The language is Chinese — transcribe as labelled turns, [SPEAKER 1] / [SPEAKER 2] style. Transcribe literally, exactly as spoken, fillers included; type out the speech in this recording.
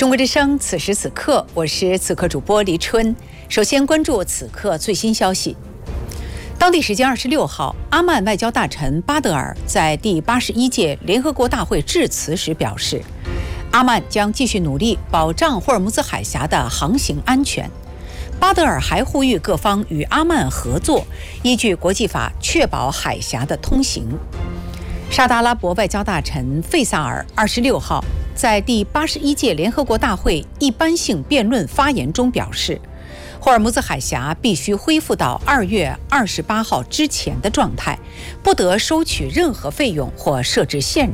[SPEAKER 1] 中国之声，此时此刻，我是此刻主播黎春。首先关注此刻最新消息。当地时间二十六号，阿曼外交大臣巴德尔在第八十一届联合国大会致辞时表示，阿曼将继续努力保障霍尔木兹海峡的航行安全。巴德尔还呼吁各方与阿曼合作，依据国际法确保海峡的通行。沙特阿拉伯外交大臣费萨尔二十六号在第八十一届联合国大会一般性辩论发言中表示，霍尔木兹海峡必须恢复到二月二十八号之前的状态，不得收取任何费用或设置限